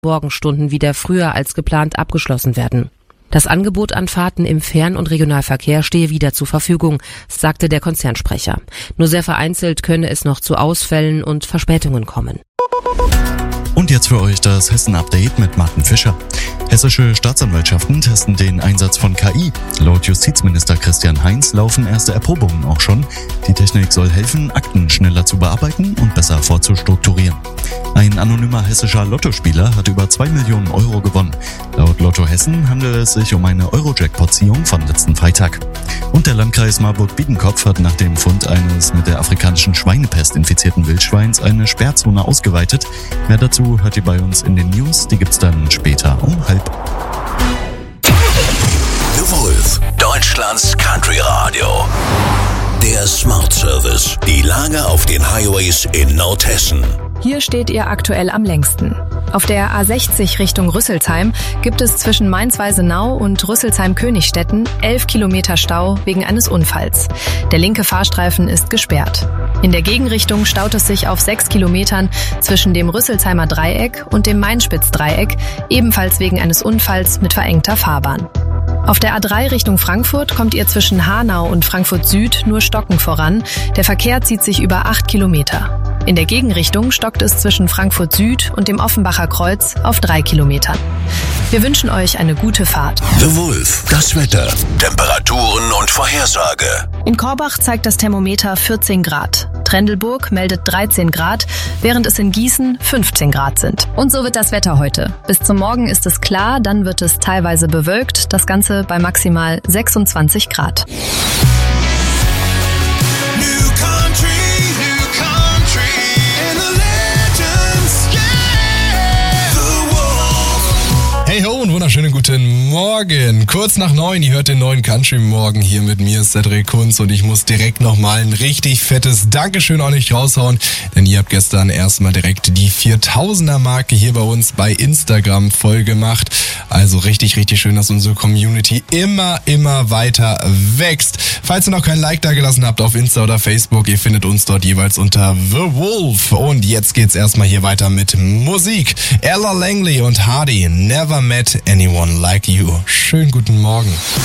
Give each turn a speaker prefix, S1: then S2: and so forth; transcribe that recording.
S1: Morgenstunden wieder früher als geplant abgeschlossen werden. Das Angebot an Fahrten im Fern- und Regionalverkehr stehe wieder zur Verfügung, sagte der Konzernsprecher. Nur sehr vereinzelt könne es noch zu Ausfällen und Verspätungen kommen.
S2: Und jetzt für euch das Hessen-Update mit Martin Fischer. Hessische Staatsanwaltschaften testen den Einsatz von KI. Laut Justizminister Christian Heinz laufen erste Erprobungen auch schon. Die Technik soll helfen, Akten schneller zu bearbeiten und besser vorzustrukturieren. Ein anonymer hessischer Lottospieler hat über 2 Millionen Euro gewonnen. Laut Lotto Hessen handelt es sich um eine Euro-Jackpot-Ziehung von letzten Freitag. Und der Landkreis Marburg-Biedenkopf hat nach dem Fund eines mit der afrikanischen Schweinepest infizierten Wildschweins eine Sperrzone ausgeweitet. Mehr dazu hört ihr bei uns in den News, die gibt's dann später um 12:30.
S3: The Wolf, Deutschlands Country Radio. Der Smart Service. Die Lage auf den Highways in Nordhessen.
S4: Hier steht ihr aktuell am längsten. Auf der A60 Richtung Rüsselsheim gibt es zwischen Mainz-Weisenau und Rüsselsheim-Königstetten 11 Kilometer Stau wegen eines Unfalls. Der linke Fahrstreifen ist gesperrt. In der Gegenrichtung staut es sich auf 6 Kilometern zwischen dem Rüsselsheimer Dreieck und dem Mainspitz-Dreieck, ebenfalls wegen eines Unfalls mit verengter Fahrbahn. Auf der A3 Richtung Frankfurt kommt ihr zwischen Hanau und Frankfurt Süd nur stockend voran. Der Verkehr zieht sich über 8 Kilometer. In der Gegenrichtung stockt es zwischen Frankfurt Süd und dem Offenbacher Kreuz auf 3 Kilometern. Wir wünschen euch eine gute Fahrt.
S3: The Wolf, das Wetter, Temperaturen und Vorhersage.
S4: In Korbach zeigt das Thermometer 14 Grad. Trendelburg meldet 13 Grad, während es in Gießen 15 Grad sind. Und so wird das Wetter heute. Bis zum Morgen ist es klar, dann wird es teilweise bewölkt, das Ganze bei maximal 26 Grad.
S5: Hey ho und wunderschönen guten Morgen. Kurz nach 9, ihr hört den neuen Country Morgen hier mit mir, Cedric Kunz, und ich muss direkt nochmal ein richtig fettes Dankeschön an euch raushauen, denn ihr habt gestern erstmal direkt die 4000er Marke hier bei uns bei Instagram voll gemacht. Also richtig, richtig schön, dass unsere Community immer weiter wächst. Falls ihr noch kein Like da gelassen habt auf Insta oder Facebook, ihr findet uns dort jeweils unter The Wolf. Und jetzt geht's erstmal hier weiter mit Musik. Ella Langley und Hardy, Never Met Anyone Like You. Schönen guten Morgen.